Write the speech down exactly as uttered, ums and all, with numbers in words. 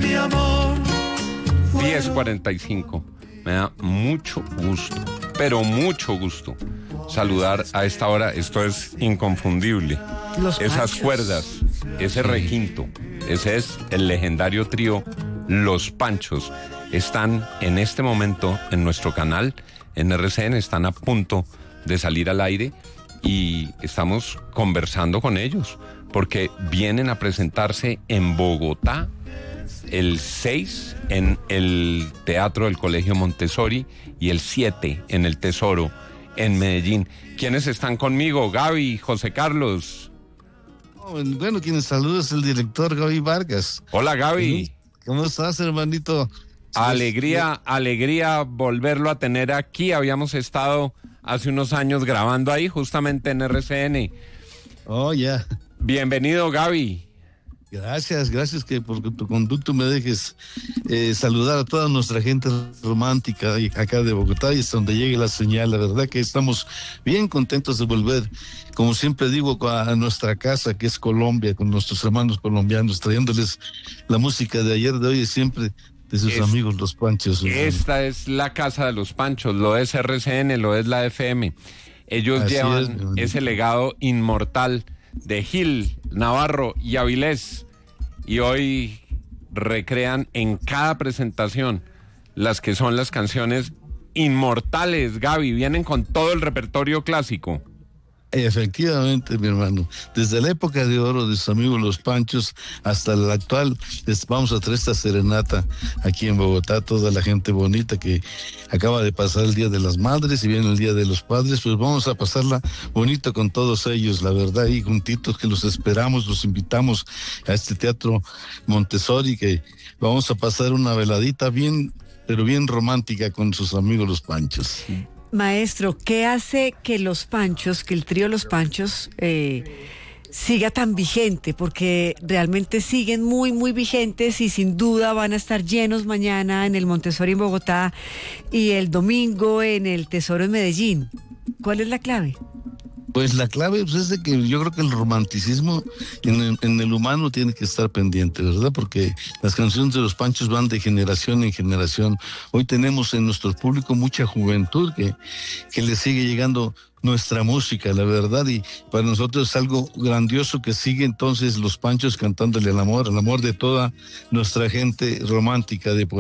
mi amor. diez cuarenta y cinco. Me da mucho gusto, pero mucho gusto saludar a esta hora. Esto es inconfundible. Los Esas Panchos. cuerdas, ese requinto, ese es el legendario trío Los Panchos. Están en este momento en nuestro canal, en R C N, están a punto de salir al aire y estamos conversando con ellos porque vienen a presentarse en Bogotá el seis en el Teatro del Colegio Montessori y el siete en el Tesoro en Medellín. ¿Quiénes están conmigo? Gaby, José Carlos. Bueno, quien saluda es el director Gaby Vargas. Hola, Gaby. ¿Cómo estás, hermanito? Alegría, alegría volverlo a tener aquí. Habíamos estado hace unos años grabando ahí, justamente en R C N. Oh, ya. Bienvenido, Gaby. Gracias, gracias que por tu conducto me dejes eh, saludar a toda nuestra gente romántica acá de Bogotá y hasta donde llegue la señal. La verdad que estamos bien contentos de volver, como siempre digo, a nuestra casa que es Colombia, con nuestros hermanos colombianos, trayéndoles la música de ayer, de hoy y siempre de sus es, amigos Los Panchos. Esta hermano. Es la casa de Los Panchos, lo es R C N, lo es la F M. Ellos Así llevan es, ese legado inmortal de Gil, Navarro y Avilés, y hoy recrean en cada presentación las que son las canciones inmortales. Gaby, vienen con todo el repertorio clásico. Efectivamente, mi hermano, desde la época de oro de sus amigos Los Panchos hasta la actual, les vamos a traer esta serenata aquí en Bogotá, toda la gente bonita que acaba de pasar el Día de las Madres y viene el Día de los Padres, pues vamos a pasarla bonito con todos ellos, la verdad, y juntitos que los esperamos, los invitamos a este Teatro Montessori, que vamos a pasar una veladita bien, pero bien romántica con sus amigos Los Panchos. Maestro, ¿qué hace que Los Panchos, que el trío Los Panchos eh, siga tan vigente? Porque realmente siguen muy, muy vigentes y sin duda van a estar llenos mañana en el Montessori en Bogotá y el domingo en el Tesoro en Medellín. ¿Cuál es la clave? Pues la clave pues, es de que yo creo que el romanticismo en el, en el humano tiene que estar pendiente, ¿verdad? Porque las canciones de Los Panchos van de generación en generación. Hoy tenemos en nuestro público mucha juventud que, que le sigue llegando nuestra música, la verdad, y para nosotros es algo grandioso que sigue entonces Los Panchos cantándole al amor, al amor de toda nuestra gente romántica de